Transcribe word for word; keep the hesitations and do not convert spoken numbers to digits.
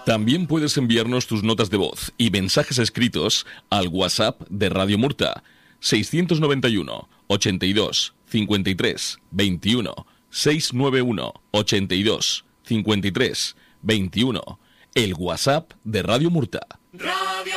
También puedes enviarnos tus notas de voz y mensajes escritos al WhatsApp de Radio Murta, seiscientos noventa y uno, ochenta y dos, cincuenta y tres, veintiuno, seiscientos noventa y uno, ochenta y dos, cincuenta y tres, veintiuno, el WhatsApp de Radio Murta.